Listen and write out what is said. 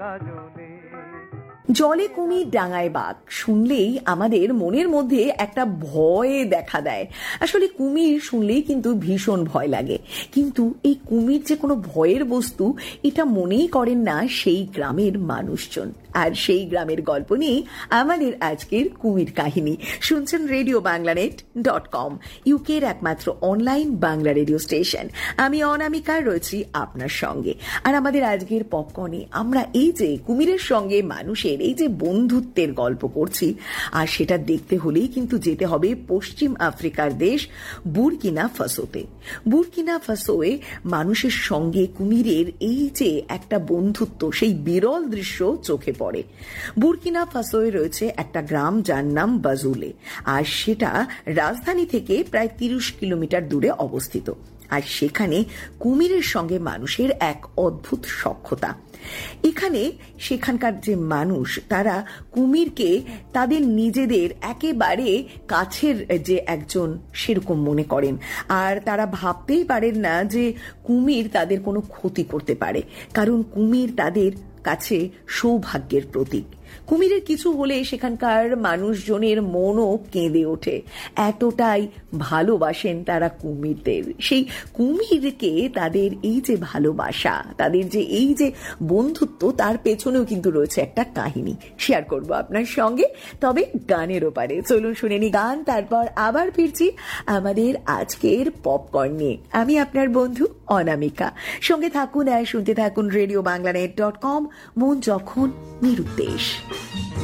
জলে কুমির ডাঙায় বাঘ শুনলেই আমাদের মনের মধ্যে একটা ভয় দেখা দেয়। আসলে কুমির শুনলেই কিন্তু ভীষণ ভয় লাগে, কিন্তু এই কুমির যে কোনো ভয়ের বস্তু এটা মনেই করেন না সেই গ্রামের মানুষজন। আর সেই গ্রামের গল্প নিয়ে আমাদের আজকের কুমির কাহিনী। শুনছেন রেডিও বাংলানেট.com, ইউকের একমাত্র অনলাইন বাংলা রেডিও স্টেশন। আমি অনামিকা রয়েছি আপনার সঙ্গে। আর আমাদের আজকের পপকর্নে আমরা এই যে কুমিরের সঙ্গে মানুষের এই যে বন্ধুত্বের গল্প করছি, আর সেটা দেখতে হলেই কিন্তু যেতে হবে পশ্চিম আফ্রিকার দেশ বুরকিনা ফাসোতে। বুরকিনা ফাসোয়ে মানুষের সঙ্গে কুমিরের এই যে একটা বন্ধুত্ব, সেই বিরল দৃশ্য চোখে পড়ে। বুরকিনা ফাসোয়ে রয়েছে একটা গ্রাম যার নাম বাজুলে, আর সেটা রাজধানী থেকে প্রায় 30 কিলোমিটার দূরে অবস্থিত। আর সেখানে কুমিরের সঙ্গে মানুষের এক অদ্ভুত সখ্যতা। এখানে সেখানকার যে মানুষ তারা কুমিরকে তাদের নিজেদের একেবারে কাছের যে একজন সেরকম মনে করেন, আর তারা ভাবতেই পারেন না যে কুমির তাদের কোনো ক্ষতি করতে পারে, কারণ কুমির তাদের কাছে সৌভাগ্যের প্রতীক। কুমিরের কিছু হলে সেখানকার মানুষজনের মনও কেঁদে ওঠে, এতটাই ভালোবাসেন তারা কুমিরদের। সেই কুমিরকে তাদের এই যে ভালোবাসা, তাদের যে এই যে বন্ধুত্ব, তার পেছনেও কিন্তু রয়েছে একটা কাহিনী, শেয়ার করব আপনার সঙ্গে, তবে গানের ওপারে। চলুন শুনে নি গান, তারপর আবার ফিরছি আমাদের আজকের পপকর্ন নিয়ে। আমি আপনার বন্ধু অনামিকা, সঙ্গে থাকুন আর শুনতে থাকুন রেডিও বাংলানেট.com, মন যখন নিরুদ্দেশ।